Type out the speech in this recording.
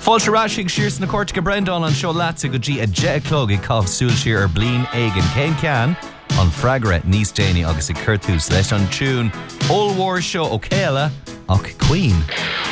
Fáilte ráising siar na Cortica Brendon an seo láta go dtí a jet clog I cábh súil siar ar blin éigen cén cean an freagare níos déine agus I curtús leis an tún All War seo ó céile ach Queen.